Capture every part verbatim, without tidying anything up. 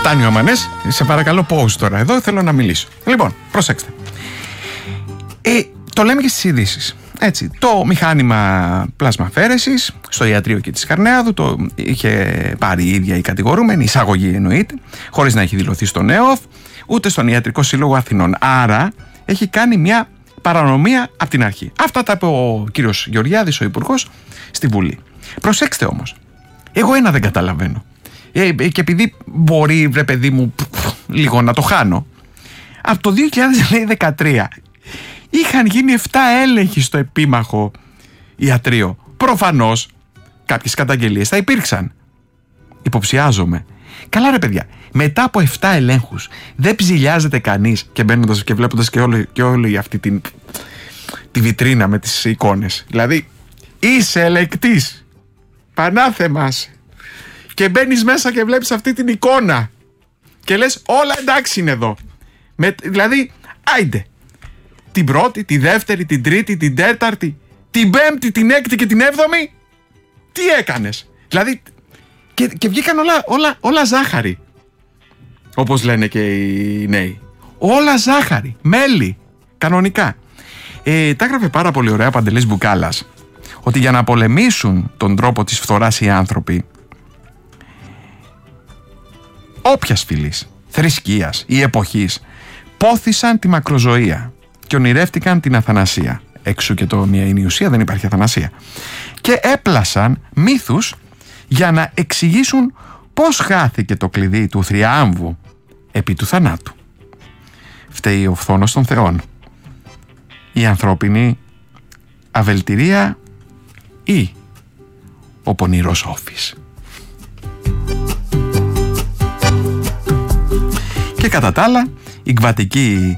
Φτάνει ο Αμανές, σε παρακαλώ pause τώρα, εδώ θέλω να μιλήσω. Λοιπόν, προσέξτε. Ε, το λέμε και στις ειδήσεις. Έτσι, το μηχάνημα πλασμαφέρεσης στο ιατρείο και της Καρνεάδου το είχε πάρει η ίδια η κατηγορούμενη, εισαγωγή εννοείται, χωρίς να έχει δηλωθεί στον ΕΟΦ, ούτε στον Ιατρικό Σύλλογο Αθηνών. Άρα έχει κάνει μια παρανομία από την αρχή. Αυτά τα είπε ο κύριος Γεωργιάδης, ο Υπουργός, στη Βουλή. Προσέξτε όμως, εγώ ένα δεν καταλαβαίνω. Ε, και επειδή μπορεί, βρε παιδί μου, λίγο να το χάνω, από το δύο χιλιάδες δεκατρία είχαν γίνει επτά έλεγχοι στο επίμαχο ιατρείο. Προφανώς κάποιες καταγγελίες θα υπήρξαν. Υποψιάζομαι. Καλά ρε παιδιά, μετά από επτά ελέγχους δεν ψηλιάζεται κανείς και μπαίνοντας και βλέποντας και όλη, και όλη αυτή την, τη βιτρίνα με τις εικόνες. Δηλαδή είσαι ελεκτής, πανάθεμας, και μπαίνεις μέσα και βλέπεις αυτή την εικόνα και λες όλα εντάξει είναι εδώ. Με, δηλαδή άιντε, την πρώτη, τη δεύτερη, την τρίτη, την τέταρτη, την πέμπτη, την έκτη και την έβδομη, τι έκανες? Δηλαδή και, και βγήκαν όλα, όλα, όλα ζάχαρη, όπως λένε και οι νέοι. Όλα ζάχαρη, μέλι, κανονικά. ε, Τα έγραφε πάρα πολύ ωραία ο Παντελής Μπουκάλας, ότι για να πολεμήσουν τον τρόπο της φθοράς οι άνθρωποι όποιας φυλής, θρησκείας ή εποχής, πόθησαν τη μακροζωία και ονειρεύτηκαν την αθανασία. Έξω και το μία είναι η ουσία, δεν υπάρχει αθανασία. Και έπλασαν μύθους για να εξηγήσουν πώς χάθηκε το κλειδί του θριάμβου επί του θανάτου. Φταίει ο φθόνος των θεών, η ανθρώπινη αβελτηρία ή ο πονηρός όφης. Και κατά τα άλλα, η κβατική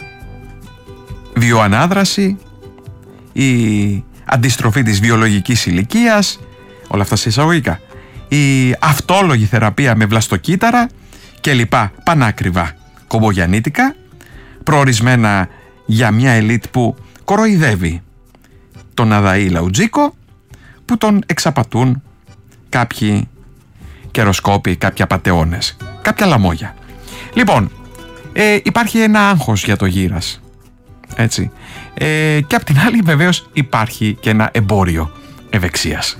βιοανάδραση, η αντιστροφή της βιολογικής ηλικίας, όλα αυτά σε εισαγωγικά, η αυτόλογη θεραπεία με βλαστοκύτταρα και λοιπά πανάκριβα κομπογιανίτικα, προορισμένα για μια ελίτ που κοροϊδεύει τον αδαή Λαουτζίκο, που τον εξαπατούν κάποιοι καιροσκόποι, κάποιοι απατεώνες, κάποια λαμόγια. Λοιπόν, ε, υπάρχει ένα άγχος για το γύρας, έτσι, ε, και απ' την άλλη βεβαίως υπάρχει και ένα εμπόριο ευεξίας.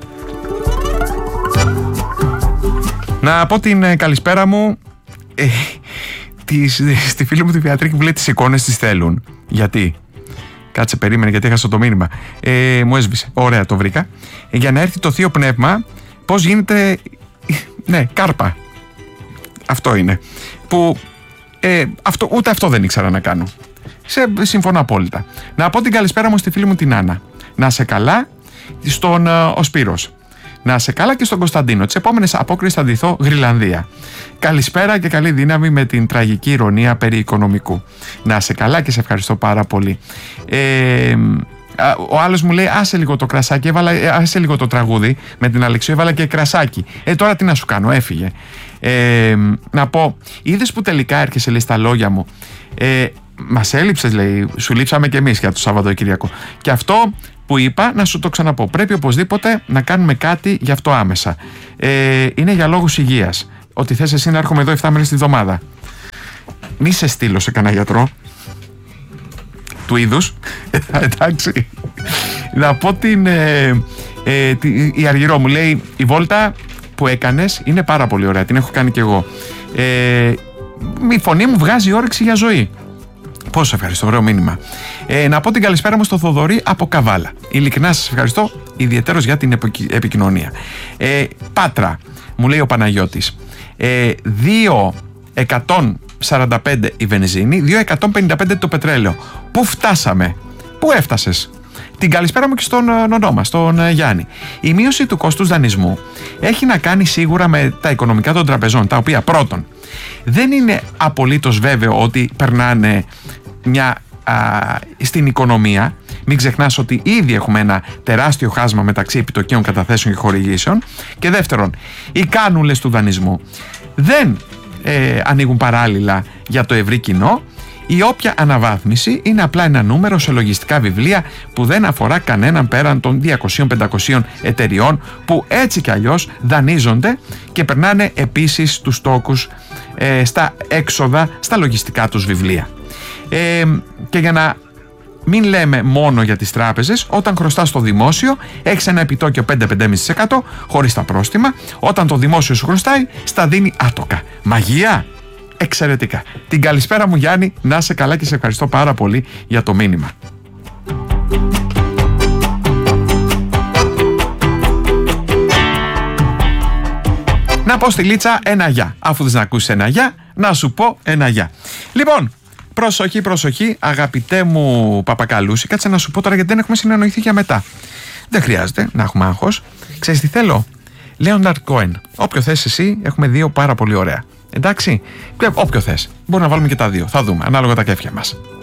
Να πω την ε, καλησπέρα μου ε, της, στη φίλη μου τη Βεατρίκη που λέει τις εικόνες τις θέλουν. Γιατί? Κάτσε, περίμενε, γιατί έχασα το μήνυμα. Ε, μου έσβησε. Ωραία, το βρήκα. Ε, για να έρθει το Θείο Πνεύμα, πώς γίνεται. Ναι, κάρπα. Αυτό είναι. Που ε, αυτό, ούτε αυτό δεν ήξερα να κάνω. Σε, συμφωνώ απόλυτα. Να πω την καλησπέρα μου στη φίλη μου την Άννα. Να σε καλά στον ε, ο Σπύρος. Να σε καλά και στον Κωνσταντίνο. Τις επόμενες απόκρισεις θα ντυθώ Γρυλανδία. Καλησπέρα και καλή δύναμη με την τραγική ηρωνία περί οικονομικού. Να σε καλά και σε ευχαριστώ πάρα πολύ. Ε, ο άλλος μου λέει άσε λίγο το κρασάκι, έβαλα, άσε λίγο το τραγούδι με την Αλεξίου, έβαλα και κρασάκι. Ε, τώρα τι να σου κάνω, έφυγε. Ε, να πω, είδες που τελικά έρχεσαι, λέει, στα λόγια μου. Ε, μας έλειψες, λέει, σου λείψαμε κι εμείς για το Σαββατοκύριακο. Και αυτό που είπα, να σου το ξαναπώ. Πρέπει οπωσδήποτε να κάνουμε κάτι γι' αυτό άμεσα. Ε, είναι για λόγους υγείας. Ότι θες εσύ να έρχομαι εδώ εφτά μέρες τη βδομάδα. Μη σε στείλω σε κανένα γιατρό του είδους. Εντάξει. Να πω την ε, ε, τη, η Αργυρό μου λέει, η βόλτα που έκανες είναι πάρα πολύ ωραία, την έχω κάνει κι εγώ. Ε, η φωνή μου βγάζει όρεξη για ζωή. Πόσο ευχαριστώ, ωραίο μήνυμα. Ε, να πω την καλησπέρα μου στο Θοδωρή από Καβάλα. Ειλικρινά σας ευχαριστώ ιδιαιτέρως για την επικοινωνία. Ε, Πάτρα, μου λέει ο Παναγιώτης. Ε, δύο εκατόν σαράντα πέντε η βενζίνη, δύο εκατόν πενήντα πέντε το πετρέλαιο. Πού φτάσαμε? Πού έφτασες? Την καλησπέρα μου και στον νονό μας, τον Γιάννη. Η μείωση του κόστους δανεισμού έχει να κάνει σίγουρα με τα οικονομικά των τραπεζών, τα οποία πρώτον δεν είναι απολύτως βέβαιο ότι περνάνε μια, α, στην οικονομία. Μην ξεχνάς ότι ήδη έχουμε ένα τεράστιο χάσμα μεταξύ επιτοκίων, καταθέσεων και χορηγήσεων. Και δεύτερον, οι κάνουλες του δανεισμού δεν ε, ανοίγουν παράλληλα για το ευρύ κοινό. Η όποια αναβάθμιση είναι απλά ένα νούμερο σε λογιστικά βιβλία που δεν αφορά κανέναν πέραν των διακοσίων με πεντακοσίων εταιριών που έτσι κι αλλιώς δανείζονται και περνάνε επίσης τους τόκους ε, στα έξοδα, στα λογιστικά τους βιβλία. Ε, και για να μην λέμε μόνο για τις τράπεζες, όταν χρωστάς στο δημόσιο έχεις ένα επιτόκιο πέντε με πέντε κόμμα πέντε τοις εκατό χωρίς τα πρόστιμα. Όταν το δημόσιο σου χρωστάει, στα δίνει άτοκα. Μαγεία! Εξαιρετικά. Την καλησπέρα μου, Γιάννη, να είσαι καλά και σε ευχαριστώ πάρα πολύ για το μήνυμα. Να πω στη Λίτσα ένα γεια. Αφού θες να ακούσεις ένα γεια, να σου πω ένα γεια. Λοιπόν, προσοχή, προσοχή, αγαπητέ μου Παπακαλούση, κάτσε να σου πω τώρα γιατί δεν έχουμε συνεννοηθεί για μετά. Δεν χρειάζεται να έχουμε άγχος. Ξέρεις τι θέλω? Λέονταρντ Κόεν. Όποιο θες εσύ, έχουμε δύο πάρα πολύ ωραία. Εντάξει, όποιο θες. Μπορεί να βάλουμε και τα δύο. Θα δούμε, ανάλογα τα κέφια μας.